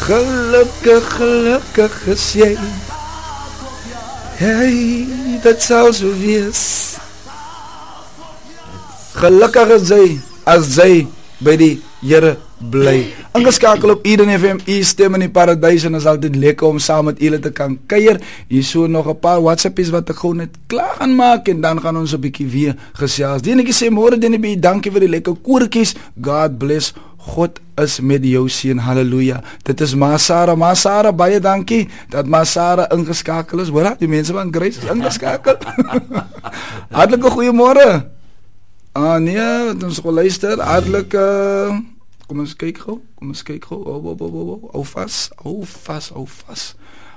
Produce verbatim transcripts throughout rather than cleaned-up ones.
Gelukkig, gelukkig is jy. Hey, dit sal so wees. Gelukkig is jy, as jy by die Here bly. Ingeskakel op Eden F M, u stem in die paradys, en is altyd lekker om saam met julle te kan kuier. Hier so nog 'n paar WhatsAppies wat ek gou net klaar gaan maak, en dan gaan ons 'n bietjie weer gesels. Dienetjie sê môre, Denebie, dankie vir die lekker koortjies. God bless. God is met jou seun, halleluja. Dit is Masara, Masara, baie dankie dat Masara ingeskakel is. Hoor, die mense van Grace is ingeskakel. Hartlike goeiemôre. Ah nee, wat ons geluister. Hartlike, kom ons kyk gou, kom ons kyk gou. Oh, oh, oh, oh, oh, vas, oh, vas, oh, vas.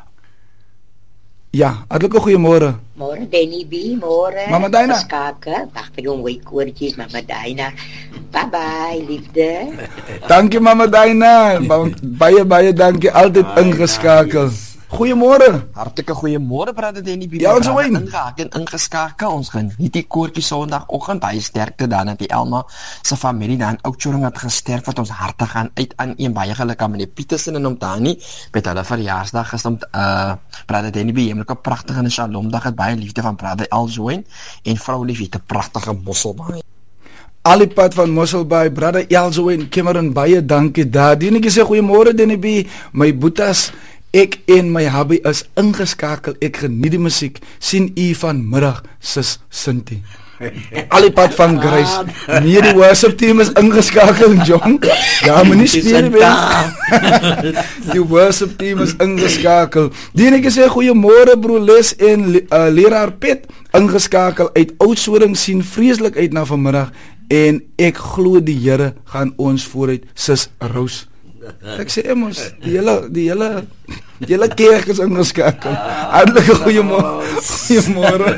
Ja, hartlike goeiemôre. Môre Denebie, môre. Mama Daina. Skakel, wag vir jou mooi koortjies, Mama Daina. Bye bye, liefde. Dankie Mama Daina. Baie baie dankie, altyd ingeskakel. Goeiemôre. Hartlike goeiemôre, Brother Denebie. Ja, ons wyn. Ingehaak en ingeskakel. Ons geniet die koortjie Sondagoggend. Baie sterkte dan aan die Elma se familie dan Oudtshoorn het gesterk wat ons harte gaan uit aan een baie geluk aan meneer Pietersen en om Dani met hulle verjaarsdag gister uh Brother Denebie, jy 'n pragtige en Shalom dag het baie liefde van Brother Eljoen en vrou liefie te pragtige Mosselbaai. Alipad van Mosselbaai, Brother Eljoen, Cameron, baie dankie daar. Dienetjie sê goeiemôre Denebie, my boetas. Ek en my hubby is ingeskakel. Ek geniet die musiek. Sien u vanmiddag, sis Sintie. Alipad van Grace. Nee, die worship team is ingeskakel, John. Ja, maar nie speel nie. Die worship team is ingeskakel. Dienetjie sê goeiemôre broer Les en uh, leraar Piet, ingeskakel uit Oudtshoorn, sien vreeslik uit na vanmiddag en ek glo die Here gaan ons vooruit, sis Rose. Ek sê mos, die hele die hele die hele kerk is ingeskakel. Hartlike goeiemôre. Goeiemôre.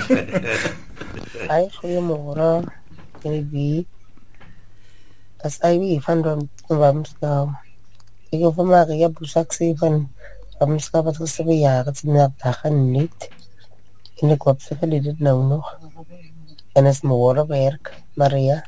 Hi, goeiemôre. Denebie. As Ivy van Ramsgau. Ek hoor van Maria Busak sê van Ramsgau wat gister bejaar het, sy dag gaan niet. En ek hoop sy geniet dit nou nog. En is môre werk, Maria.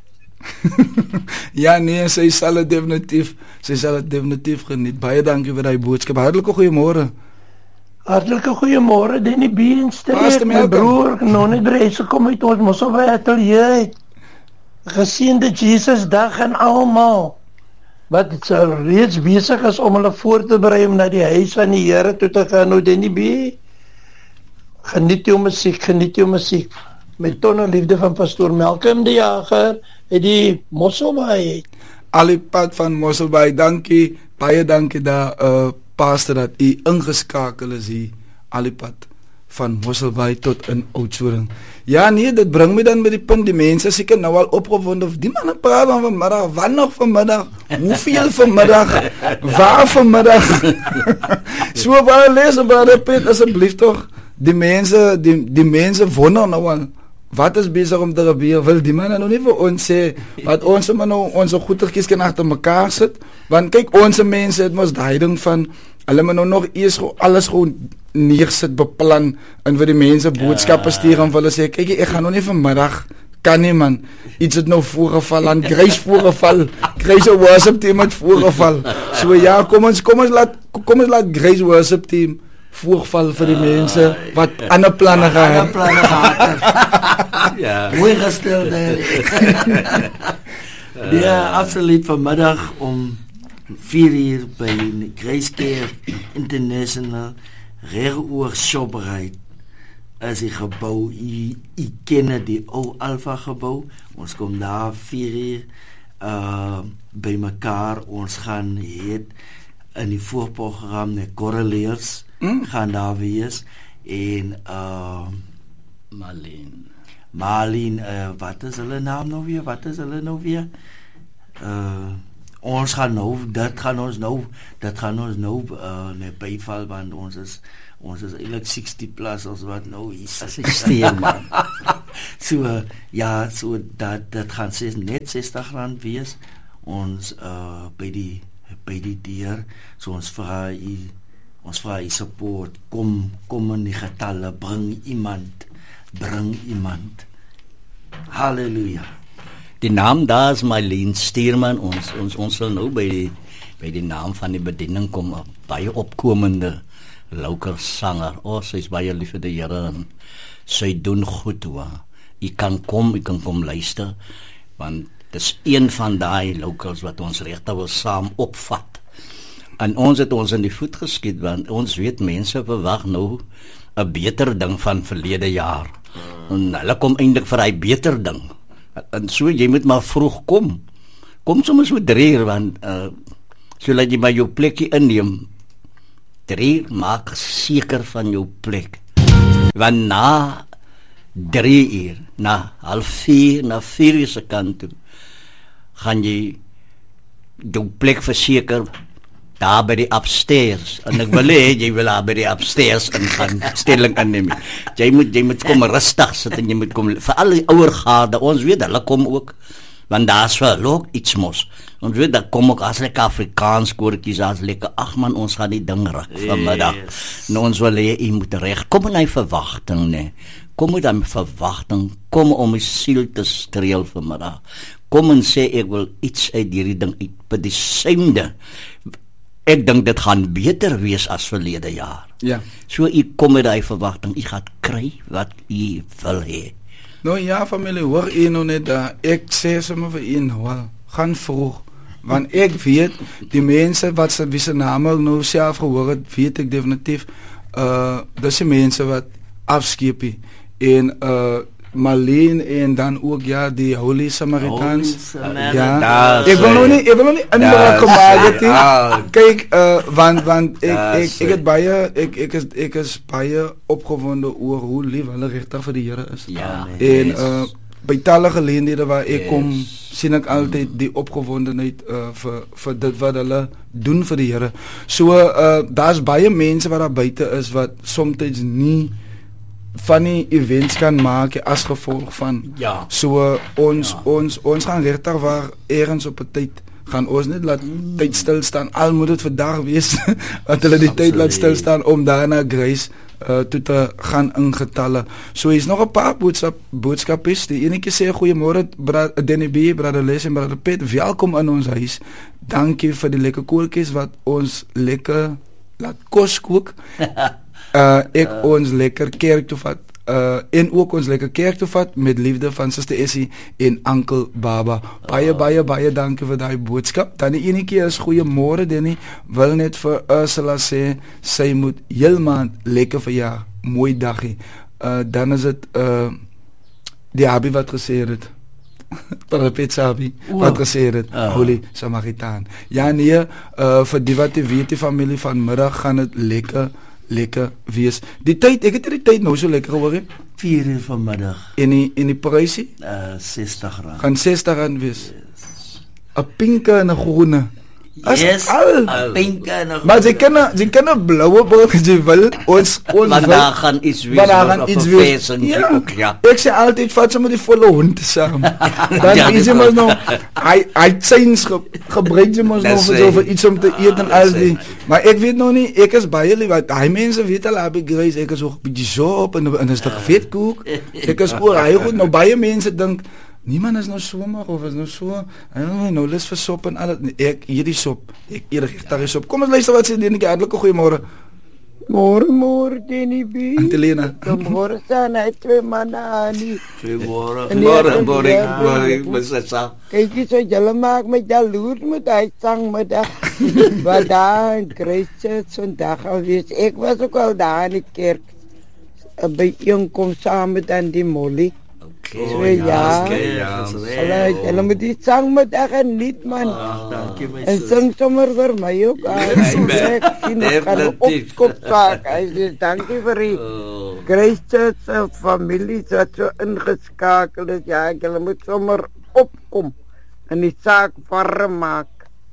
Ja nee, sy sal het definitief, sy sal het definitief geniet. Baie dankie vir daai boodskap. Hartlike goeiemôre. Hartlike goeiemôre Denebie en Streek, my broer, nou net reis gekom uit ons Mosselbaai atelier. Geseënde Jesus dag aan almal wat sal reeds besig is om hulle voor te berei om na die huis van die Here toe te gaan. Nou Denebie, geniet jou musiek, geniet jou musiek. Met tonne liefde van pastoor Malcolm die Jager uit die Mosselbaai. Alipad van Mosselbaai, dankie, baie dankie daar, uh, pastor, dat u ingeskakel is hier, Alipad van Mosselbaai tot in Oudtshoorn. Ja nee, dit bring my dan by die punt, die mense seker nou al opgewonde, of die manne praat van vanmiddag, wat nog vanmiddag, hoeveel vanmiddag, waar vanmiddag, so baie lees, Brother Piet, asseblief toch, die mense, die, die mense wonder nou al, wat is bezig om te gebeur? Wil die manne nou nie vir ons sê, wat ons maar nou, onze goedertjies kan achter mekaar sit, want kyk, onze mense het ons die ding van, hulle moet nou nog eers alles gewoon neersit, beplan, en vir die mense boodskappe stuur, en vir hulle sê, kyk, ek gaan nou nie vanmiddag, kan nie man, iets het nou voorgeval, aan Grace voorgeval, Grace worship team het voorgeval, so ja, kom ons, kom ons laat, kom ons laat Grace worship team, voorval vir die mense wat ander planne gehad. Ander planne gehad. Ja. Mooi gestel daar. Ja, absoluut vanmiddag om vier uur by Grace Care International regoor Shoprite is die gebou, u, u ken die ou Alpha gebou. Ons kom daar vier uur uh, by mekaar, ons gaan het in die voorprogram die Correleers Mm. gaan daar wees en uh, Marlene Marlene, uh, wat is hulle naam nou weer, wat is hulle nou weer uh, ons gaan nou, dit gaan ons nou dit gaan ons nou uh, nee, byval, want ons is ons is eigenlijk sixty plus als wat nou is sixteen man so uh, ja, so dat, dat gaan ses, net sestig rand wees ons uh, by die by die deur, so ons vraag ons vraag die support, kom, kom in die getalle, bring iemand, bring iemand. Halleluja. Die naam daar is Marlene Steerman, ons, ons, ons sal nou by die, by die naam van die bediening kom 'n baie opkomende louker sanger. O, oh, sy is baie lief vir die Here en sy doen goed hoor. U kan kom, u kan kom luister, want dis een van daai locals wat ons regtig wil saam opvat. En ons het ons in die voet geskiet, want ons weet mense verwag nou 'n beter ding van verlede jaar. En hulle kom eintlik vir hy beter ding. En so, jy moet maar vroeg kom. Kom soms so drie uur, want uh, so laat jy maar jou plekkie inneem. Drie uur, maak seker van jou plek. Want na drie uur, na half vier, na vier uur se kant toe, gaan jy jou plek verseker daar by die upstairs. En ek wil hê jy wil daar by die upstairs in gaan stelling inneem. Jy moet jy moet kom rustig sit en jy moet kom vir al die ouer garde. Ons weet hulle kom ook, want daar's vir ook iets mos. Ons weet dat kom ook as lekker Afrikaans koortjies, as lekker, ag man, ons gaan die ding ruk vanmiddag. Yes. En ons wil hê jy moet reg kom in hy verwagting, nee. Kom met daai verwagting, kom om die siel te streel vanmiddag. Kom en sê ek wil iets uit hierdie ding uit by die synde. Ek dink dit gaan beter wees as verlede jaar. Ja. So u kom met daai verwagting, u gaan kry wat u wil hê. Nou ja, familie, hoor u nou net daar. Ek sê sommer vir u nou al, gaan vroeg. Want ek weet, die mense wat se wie se name nou self gehoor het, weet ek definitief, uh, dis die mense wat afskepie. En uh, Marleen en dan ook ja die Holy Samaritans. Ja. Ek wil nou nie, ek wil nou nie inbraak gemaak het nie. Kyk, uh, want want ek ek ek, ek het baie ek ek is ek is baie opgewonde oor hoe lief hulle regtig vir die Here is. Ja. En uh, by talle geleenthede waar ek yes. kom, sien ek altyd die opgewondenheid uh, vir vir dit wat hulle doen vir die Here. So uh, daar's baie mense wat daar buite is wat soms nie van die events kan maak as gevolg van ja. So uh, ons ja. ons ons gaan regtig waar ergens op 'n tyd gaan ons net laat mm. tyd stil staan. Al moet dit vandag wees dat hulle die Absoluut. tyd laat stil staan om daarna Grace uh, toe te gaan in getalle. So is nog 'n paar boodskap boodskapies. Die enetjie sê goeiemôre Danny B, Brother Les en Brother Pet. Welkom in ons huis. Dankie vir die lekker koeltjies wat ons lekker laat kos kook. Uh, ek uh, ons lekker kerk toe vat uh, en ook ons lekker kerk toe vat met liefde van Suster Essie en Uncle Baba. Baie, uh, baie, baie dankie vir die boodskap. Dan die enetjie is goeiemôre Danny, wil net vir Ursula sê, sy moet heel maand lekker verjaar, mooi dagie. Uh, dan is het uh, die Abi wat gesê het, Parapet Sabi, wat gesê het, uh, Holy Samaritaan. Ja nee, uh, vir die wat die weet die familie vanmiddag gaan het lekker lekker wees. Die tyd, ek het die tyd nou so lekker gehoor he? vier uur vanmiddag. En die, en die prysie? Uh, sestig rand. Gaan sestig rand wees. Een yes. pinke en een groene. As yes, al. Een pinke en een groene. Maar sy kan sy kan een blauwe bord as jy wil. Ons, ons maar daar gaan iets wees. Maar daar gaan iets wees. Ja. Ook, ja. Ek sê altyd, vat sy met die volle hond saam. Dan ja, is sy maar nog, hy, hy syns ge, gebruik sy maar nog so vir iets om te eet en al die. Maar ek weet nog nie, ek is baie lief, hy mense weet al, heb ek gereis, ek is ook bietjie so op, en, en is dit vetkoek, ek is oor, hy goed, nou baie mense dink, niemand is nou sommer, of is nou so, nou, nou lis vir sop en al, ek eet die sop, ek eet die sop, kom ons luister wat sê, Deneke, hartelike goeiemorgen. Morgen, morgen, Danny B. Ante Lena. Morgen staan hy twee manne aan nie. Goeiemorgen, morgen, morgen, morgen, morgen, kijk jy so, jylle maak my jaloers met hy sangmiddag, wat daar in Christchurch vandag al wees. Ek was ook al daar in die kerk, by bijeenkomst saam met aan die Molly. Okay, so, ja, ja, ja. Hulle moet die sangmiddag geniet, man. Ah, dankie my en sing sommer vir my ook. Ek sien ek gaan opskop saak. Hy sê, dankie vir die oh. Christchurch familie wat so ingeskakel is. Ja, ek hulle moet sommer opkom en die saak warm maak.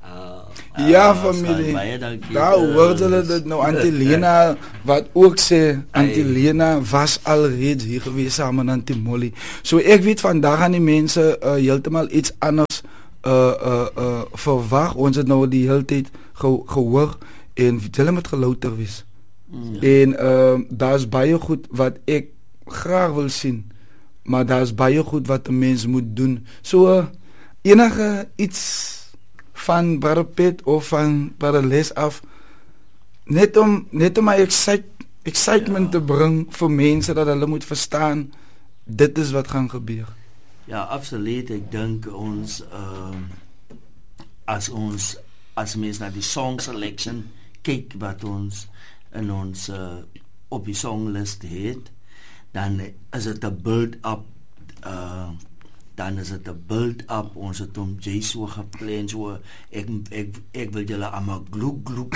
Ja, familie, daar hoort hulle dit nou, Auntie Lena, wat ook sê, Auntie Lena was alreeds hier gewees saam met Auntie Molly. So ek weet, vandag gaan die mense uh, heeltemal iets anders uh, uh, uh, verwag. Ons het nou die hele tijd ge gehoor en hulle moet gelouter wees. Mm. En uh, daar is baie goed wat ek graag wil sien, maar daar is baie goed wat een mens moet doen. So uh, enige iets van Brother Pitt of van Brother Les af, net om net om my excite, excitement ja. te bring vir mense dat hulle moet verstaan dit is wat gaan gebeur. Ja, absoluut. Ek dink ons uh, as ons as mens na die song selection kyk wat ons in ons uh, op die songlist het, dan is dit 'n build up uh, dan is dit 'n build up, ons het hom jy so geplan, so ek ek ek wil julle almal gloek gloek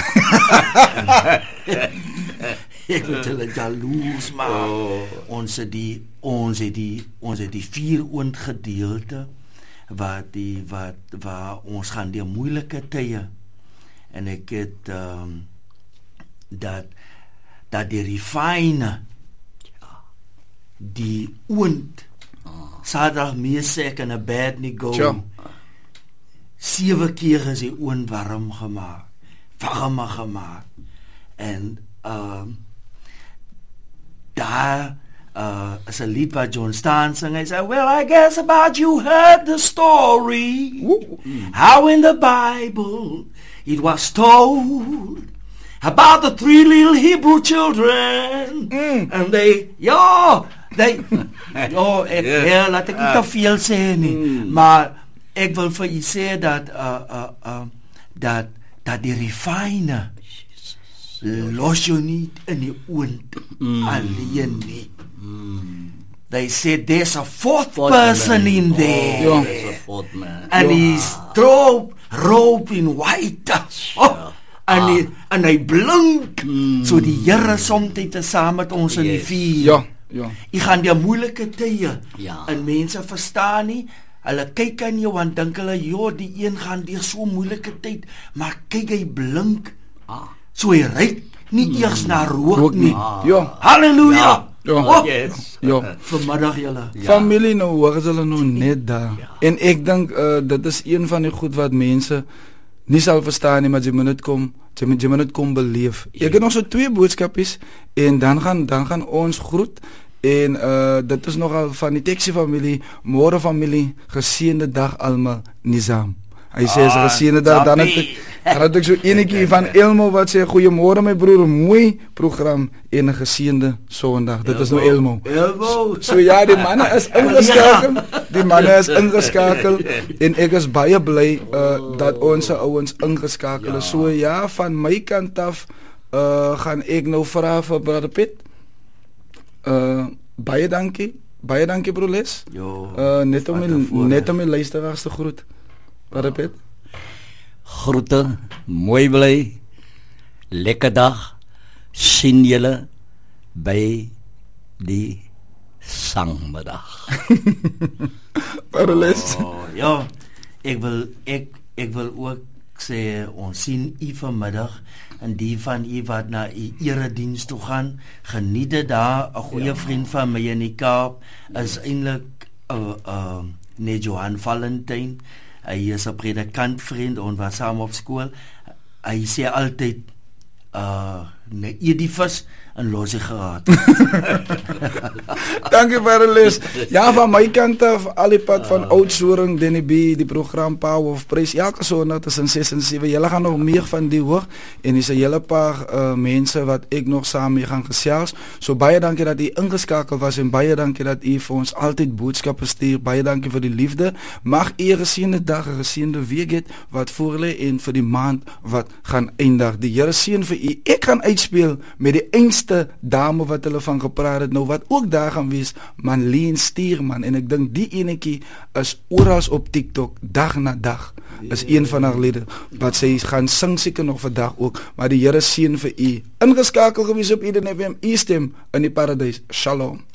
ek wil julle jaloers maak. Oh. ons het die ons het die ons het die vier oond gedeelte wat die wat waar ons gaan deur moeilike tye, en ek het um, dat dat die refine die oond Sadrag, Mesek en Abednego sure. sewe keer is die oond warm gemaak, warm gemaak, en um, daar uh, is 'n lied wat John Staan sing. Hy sê, well, I guess about you heard the story, mm. how in the Bible it was told about the three little Hebrew children, mm. and they, ja, they, oh, ek, yeah. ja, laat ek nie te veel sê nie, mm. maar ek wil vir u sê dat, uh, uh, uh, dat, dat die refine los jou nie in die oond mm. alleen nie. Mm. They said there's a fourth, fourth person man. in there, oh, there's a fourth man, and yeah. he's robe, robe in white, oh. En hy, ah. en hy blink, mm. so die Here soms te saam met ons yes. in die vuur. Ja, ja. Jy gaan die moeilike tye, ja. en mense verstaan nie, hulle kyk aan jou en dink hulle, jo, die een gaan deur so moeilike tyd, maar kyk hy blink, ah. so hy ryk nie mm. eers na rook nie. Ah. Ja. Halleluja! Ja. Ja. Oh. Yes. Ja. Vanmiddag julle. Ja. Familie nou hoor hulle nou net daar. Ja. En ek dink uh, dit is een van die goed wat mense nie sal verstaan nie, maar jy moet net kom, jy moet, jy moet net kom beleef. Ja. Ek het nog so twee boodskapies, en dan gaan, dan gaan ons groet, en uh, dit is nogal van die Texie familie, môre familie, geseënde dag almal, Nizam. Hy sê, is geseënde dag, dan het ek, dan het ek so enetjie van Elmo wat sê, goeiemôre my broer, mooi program, en 'n geseënde Sondag. Dit is nou Elmo. Elmo. So ja, die manne is ingeskakel, die manne is ingeskakel, en ek is baie bly uh, dat ons ouens ingeskakel is. So ja, van my kant af uh, gaan ek nou vra vir Brother Pitt. Uh, baie dankie, baie dankie broer Les. Uh, net om my, net om my luisteraars te groet. Brother Pitt. Groete, mooi bly, lekker dag, sien julle by die sangmiddag. Parles. Oh, ja, ek wil ek ek wil ook sê ons sien u vanmiddag, en die van u wat na u erediens toe gaan, geniet dit daar. 'n goeie ja. vriend van my in die Kaap is eintlik uh, uh, net Johan Valentine. Hy is 'n predikant vriend, ons was saam op skool. Hy sê altyd uh nee, Edifus en losie geraad. Dankie Parles. Ja, van my kant af, al die pad van Oudtshoorn, Denny B, die program Power of Praise, elke Sondag tussen ses en sewe. Julle gaan nog meer van die hoor, en dis 'n hele paar uh, mense wat ek nog saam mee gaan gesels. So baie dankie dat u ingeskakel was, en baie dankie dat u vir ons altyd boodskappe stuur. Baie dankie vir die liefde. Mag u 'n geseënde dag, 'n geseënde week hê wat voorlê, en vir die maand wat gaan eindig. Die Here seën vir u. Ek gaan uitspeel met die einste dame wat hulle van gepraat het nou, wat ook daar gaan wees, Manleen Stuurman, en ek dink die enetjie is oral op TikTok, dag na dag, is een van haar liedere, wat sy gaan sing seker nog vandag ook, maar die Here seën vir u. Ingeskakel gewees op Eden F M, u stem in die paradys. Shalom.